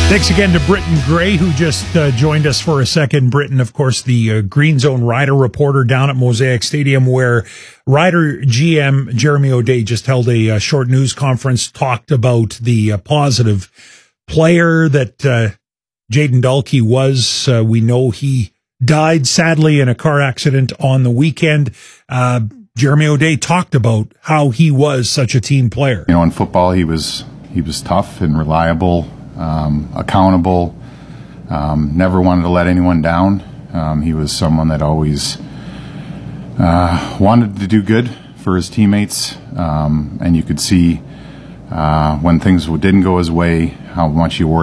Thanks again to Britton Gray, who just joined us for a second. Britton, of course, the Green Zone Rider reporter down at Mosaic Stadium, where Rider GM Jeremy O'Day just held a short news conference, talked about the positive player that Jayden Dalkey was. We know he died, sadly, in a car accident on the weekend. Jeremy O'Day talked about how he was such a team player. You know, in football, he was tough and reliable. Accountable, never wanted to let anyone down. He was someone that always wanted to do good for his teammates, and you could see when things didn't go his way how much he worked